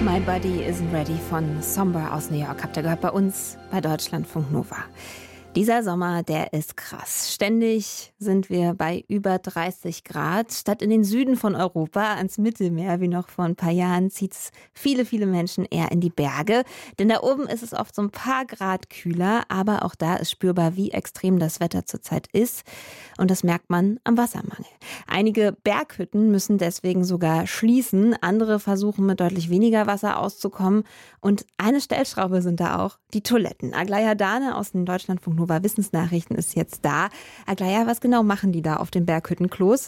My Body Isn't Ready von Somber aus New York habt ihr gehört bei uns bei Deutschlandfunk Nova. Dieser Sommer, der ist krass. Ständig sind wir bei über 30 Grad. Statt in den Süden von Europa, ans Mittelmeer, wie noch vor ein paar Jahren, zieht es viele Menschen eher in die Berge. Denn da oben ist es oft so ein paar Grad kühler, aber auch da ist spürbar, wie extrem das Wetter zurzeit ist. Und das merkt man am Wassermangel. Einige Berghütten müssen deswegen sogar schließen. Andere versuchen mit deutlich weniger Wasser auszukommen. Und eine Stellschraube sind da auch die Toiletten. Aglaja Dane aus den Deutschlandfunk Nova Wissensnachrichten ist jetzt da. Aglaja, was genau machen die da auf den Berghüttenklos?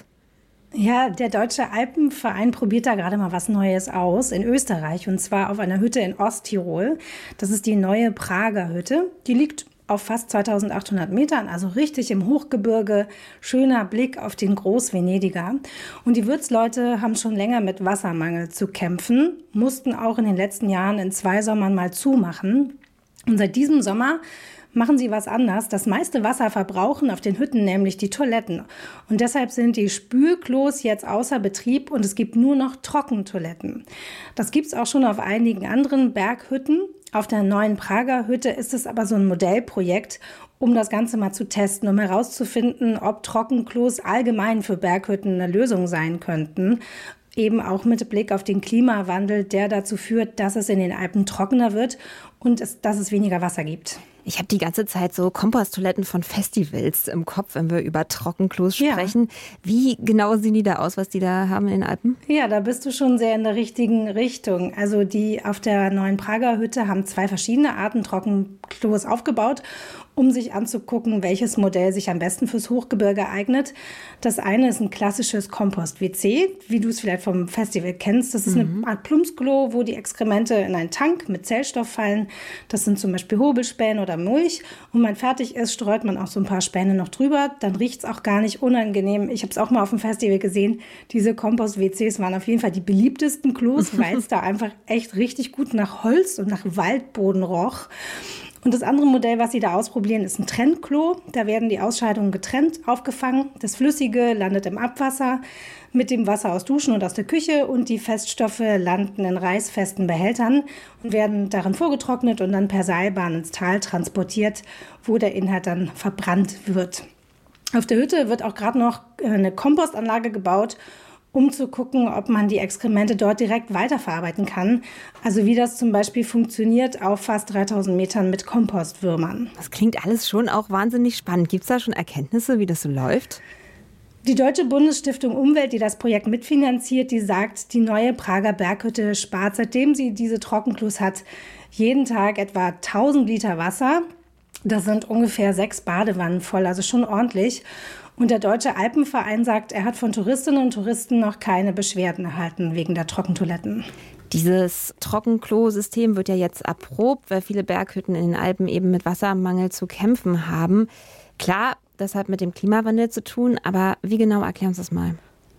Ja, der Deutsche Alpenverein probiert da gerade mal was Neues aus in Österreich. Und zwar auf einer Hütte in Osttirol. Das ist die neue Prager Hütte. Die liegt auf fast 2800 Metern, also richtig im Hochgebirge. Schöner Blick auf den Groß-Venediger. Und die Wirtsleute haben schon länger mit Wassermangel zu kämpfen, mussten auch in den letzten Jahren in 2 Sommern mal zumachen. Und seit diesem Sommer machen sie was anders. Das meiste Wasser verbrauchen auf den Hütten nämlich die Toiletten. Und deshalb sind die Spülklos jetzt außer Betrieb und es gibt nur noch Trockentoiletten. Das gibt es auch schon auf einigen anderen Berghütten. Auf der neuen Prager Hütte ist es aber so ein Modellprojekt, um das Ganze mal zu testen, um herauszufinden, ob Trockenklos allgemein für Berghütten eine Lösung sein könnten. Eben auch mit Blick auf den Klimawandel, der dazu führt, dass es in den Alpen trockener wird und dass es weniger Wasser gibt. Ich habe die ganze Zeit so Komposttoiletten von Festivals im Kopf, wenn wir über Trockenklos sprechen. Ja. Wie genau sehen die da aus, was die da haben in den Alpen? Ja, da bist du schon sehr in der richtigen Richtung. Also die auf der neuen Prager Hütte haben 2 verschiedene Arten Trockenklos aufgebaut, um sich anzugucken, welches Modell sich am besten fürs Hochgebirge eignet. Das eine ist ein klassisches Kompost-WC, wie du es vielleicht vom Festival kennst. Das ist eine Art Plumpsklo, wo die Exkremente in einen Tank mit Zellstoff fallen. Das sind zum Beispiel Hobelspäne oder Mulch. Und wenn man fertig ist, streut man auch so ein paar Späne noch drüber. Dann riecht es auch gar nicht unangenehm. Ich habe es auch mal auf dem Festival gesehen. Diese Kompost-WCs waren auf jeden Fall die beliebtesten Klos, weil es da einfach echt richtig gut nach Holz und nach Waldboden roch. Und das andere Modell, was sie da ausprobieren, ist ein Trennklo. Da werden die Ausscheidungen getrennt aufgefangen. Das Flüssige landet im Abwasser mit dem Wasser aus Duschen und aus der Küche und die Feststoffe landen in reißfesten Behältern und werden darin vorgetrocknet und dann per Seilbahn ins Tal transportiert, wo der Inhalt dann verbrannt wird. Auf der Hütte wird auch gerade noch eine Kompostanlage gebaut, um zu gucken, ob man die Exkremente dort direkt weiterverarbeiten kann. Also wie das zum Beispiel funktioniert auf fast 3000 Metern mit Kompostwürmern. Das klingt alles schon auch wahnsinnig spannend. Gibt es da schon Erkenntnisse, wie das so läuft? Die Deutsche Bundesstiftung Umwelt, die das Projekt mitfinanziert, die sagt, die neue Prager Berghütte spart, seitdem sie diese Trockenklos hat, jeden Tag etwa 1000 Liter Wasser. Das sind ungefähr 6 Badewannen voll, also schon ordentlich. Und der Deutsche Alpenverein sagt, er hat von Touristinnen und Touristen noch keine Beschwerden erhalten wegen der Trockentoiletten. Dieses Trockenklo-System wird ja jetzt erprobt, weil viele Berghütten in den Alpen eben mit Wassermangel zu kämpfen haben. Klar, das hat mit dem Klimawandel zu tun, aber wie genau, erklär uns das mal.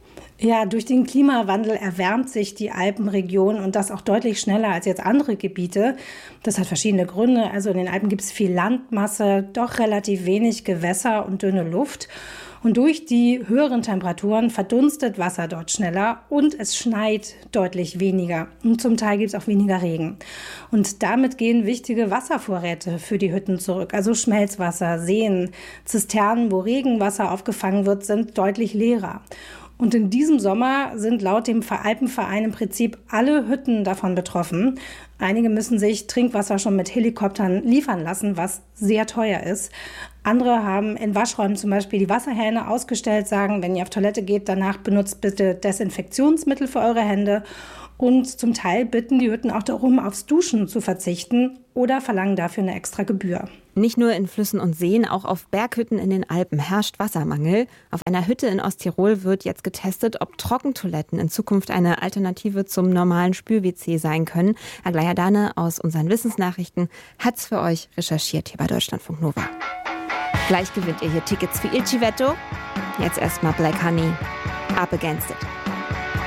Ja, durch den Klimawandel erwärmt sich die Alpenregion und das auch deutlich schneller als jetzt andere Gebiete. Das hat verschiedene Gründe. Also in den Alpen gibt es viel Landmasse, doch relativ wenig Gewässer und dünne Luft. Und durch die höheren Temperaturen verdunstet Wasser dort schneller und es schneit deutlich weniger. Und zum Teil gibt es auch weniger Regen. Und damit gehen wichtige Wasservorräte für die Hütten zurück. Also Schmelzwasser, Seen, Zisternen, wo Regenwasser aufgefangen wird, sind deutlich leerer. Und in diesem Sommer sind laut dem Alpenverein im Prinzip alle Hütten davon betroffen. Einige müssen sich Trinkwasser schon mit Helikoptern liefern lassen, was sehr teuer ist. Andere haben in Waschräumen zum Beispiel die Wasserhähne ausgestellt, sagen, wenn ihr auf Toilette geht, danach benutzt bitte Desinfektionsmittel für eure Hände. Und zum Teil bitten die Hütten auch darum, aufs Duschen zu verzichten oder verlangen dafür eine extra Gebühr. Nicht nur in Flüssen und Seen, auch auf Berghütten in den Alpen herrscht Wassermangel. Auf einer Hütte in Osttirol wird jetzt getestet, ob Trockentoiletten in Zukunft eine Alternative zum normalen Spül-WC sein können. Aglaja Dane aus unseren Wissensnachrichten hat's für euch recherchiert hier bei Deutschlandfunk Nova. Gleich gewinnt ihr hier Tickets für Il Civetto. Jetzt erstmal Black Honey, Up Against It.